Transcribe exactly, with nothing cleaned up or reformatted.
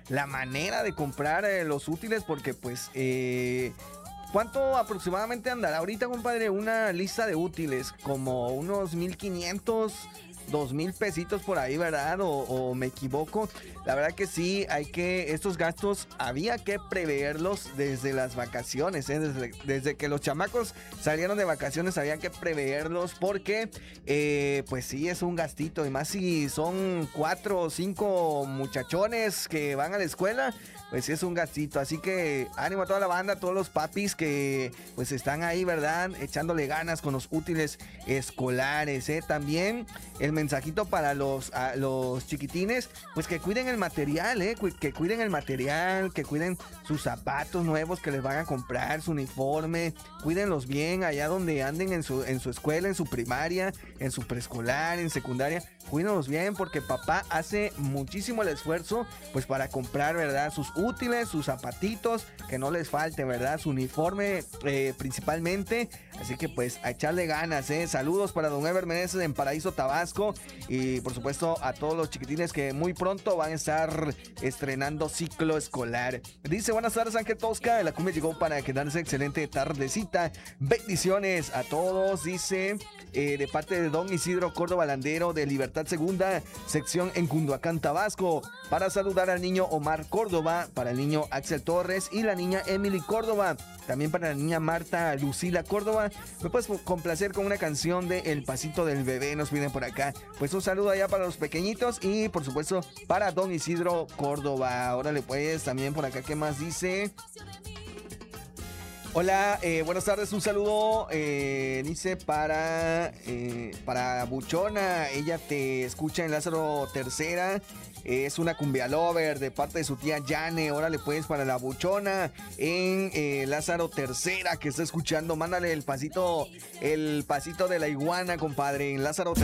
la manera de comprar eh, los útiles, porque pues... Eh, ¿Cuánto aproximadamente andará ahorita, compadre? Una lista de útiles, como unos mil quinientos, dos mil pesitos por ahí, ¿verdad? O, o me equivoco. La verdad que sí, hay que, estos gastos había que preverlos desde las vacaciones, ¿eh? Desde, desde que los chamacos salieron de vacaciones había que preverlos porque, eh, pues sí, es un gastito. Y más si son cuatro o cinco muchachones que van a la escuela, pues sí es un gastito. Así que ánimo a toda la banda, a todos los papis que pues están ahí, ¿verdad? Echándole ganas con los útiles escolares, ¿eh? También el mensajito para los, a, los chiquitines, pues que cuiden el material, ¿eh? Cu- que cuiden el material, que cuiden sus zapatos nuevos que les van a comprar, su uniforme, cuídenlos bien allá donde anden en su, en su escuela, en su primaria, en su preescolar, en secundaria, cuídenlos bien porque papá hace muchísimo el esfuerzo, pues para comprar, ¿verdad? Sus útiles, sus zapatitos, que no les falte, ¿verdad? Su uniforme eh, principalmente, así que pues a echarle ganas, ¿eh? Saludos para don Ever Meneses en Paraíso, Tabasco, y por supuesto a todos los chiquitines que muy pronto van a estar estrenando ciclo escolar. Dice, buenas tardes Ángel Tosca, la cumbia llegó para quedarse, excelente tardecita, bendiciones a todos, dice, eh, de parte de don Isidro Córdoba Landero de Libertad Segunda, sección en Cunduacán, Tabasco, para saludar al niño Omar Córdoba, para el niño Axel Torres y la niña Emily Córdoba, también para la niña Marta Lucila Córdoba. Me puedes complacer con una canción de El Pasito del Bebé, nos piden por acá. Pues un saludo allá para los pequeñitos y por supuesto para don Isidro Córdoba. Órale pues, también por acá, ¿qué más dice? Hola, eh, buenas tardes, un saludo, eh, dice para, eh, para Buchona, ella te escucha en Lázaro Tercera, eh, es una cumbia lover de parte de su tía Yane. Órale pues para la Buchona en eh, Lázaro Tercera que está escuchando, mándale el pasito, el pasito de la iguana, compadre, en Lázaro Tercera.